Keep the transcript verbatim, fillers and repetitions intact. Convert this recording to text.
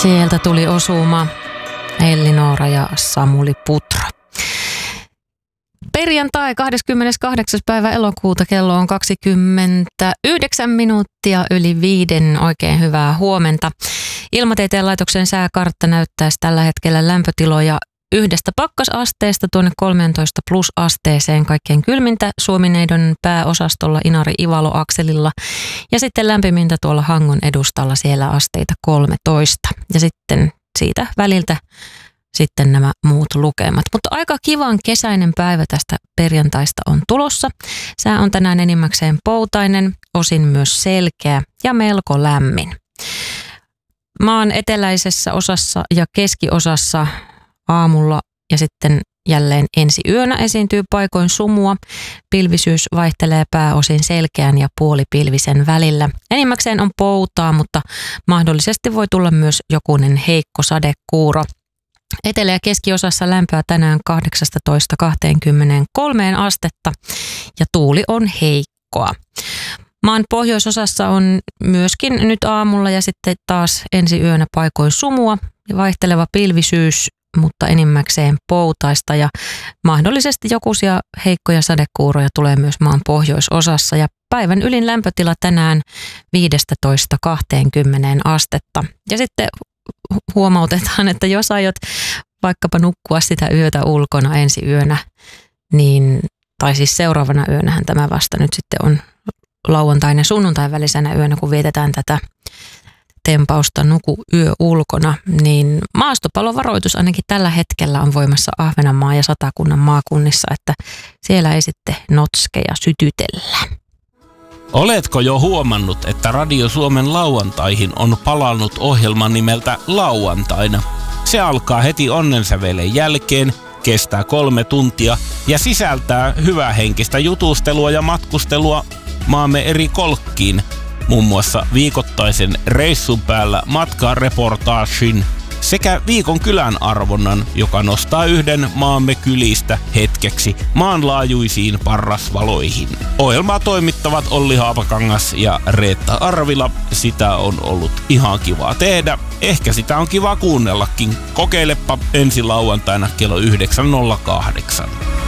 Sieltä tuli osuma Elli-Noora ja Samuli Putra. Perjantai kahdeskymmeneskahdeksas päivä elokuuta, kello on kaksikymmentäyhdeksän minuuttia yli viiden. Oikein hyvää huomenta. Ilmatieteen laitoksen sääkartta näyttäisi tällä hetkellä lämpötiloja yhdestä pakkasasteesta tuonne kolmetoista plus asteeseen, kaikkein kylmintä Suomineidon pääosastolla Inari-Ivalo-akselilla ja sitten lämpimintä tuolla Hangon edustalla, siellä asteita kolmetoista ja sitten siitä väliltä sitten nämä muut lukemat. Mutta aika kivan kesäinen päivä tästä perjantaista on tulossa. Sää on tänään enimmäkseen poutainen, osin myös selkeä ja melko lämmin. Maan eteläisessä osassa ja keskiosassa aamulla ja sitten jälleen ensi yönä esiintyy paikoin sumua. Pilvisyys vaihtelee pääosin selkeän ja puolipilvisen välillä. Enimmäkseen on poutaa, mutta mahdollisesti voi tulla myös jokunen heikko sadekuuro. Etelä- ja keskiosassa lämpöä tänään kahdeksastatoista kaksikymmentäkolme astetta ja tuuli on heikkoa. Maan pohjoisosassa on myöskin nyt aamulla ja sitten taas ensi yönä paikoin sumua ja vaihteleva pilvisyys, mutta enimmäkseen poutaista ja mahdollisesti jokuisia heikkoja sadekuuroja tulee myös maan pohjoisosassa ja päivän ylin lämpötila tänään viisitoista kaksikymmentä astetta. Ja sitten huomautetaan, että jos aiot vaikkapa nukkua sitä yötä ulkona ensi yönä, niin, tai siis seuraavana yönähän tämä vasta nyt sitten on lauantain ja sunnuntain välisenä yönä, kun vietetään tätä tempausta nuku yö ulkona, niin maastopalovaroitus ainakin tällä hetkellä on voimassa Ahvenanmaan ja Satakunnan maakunnissa, että siellä ei sitten notskeja sytytellä. Oletko jo huomannut, että Radio Suomen lauantaihin on palannut ohjelma nimeltä Lauantaina? Se alkaa heti onnensävelen jälkeen, kestää kolme tuntia ja sisältää hyvähenkistä jutustelua ja matkustelua maamme eri kolkkiin. Muun muassa viikoittaisen reissun päällä matkareportaagin sekä viikon kylän arvonnan, joka nostaa yhden maamme kylistä hetkeksi maanlaajuisiin parrasvaloihin. Ohjelmaa toimittavat Olli Haapakangas ja Reetta Arvila. Sitä on ollut ihan kivaa tehdä. Ehkä sitä on kiva kuunnellakin. Kokeilepa ensi lauantaina kello yhdeksän nolla kahdeksan.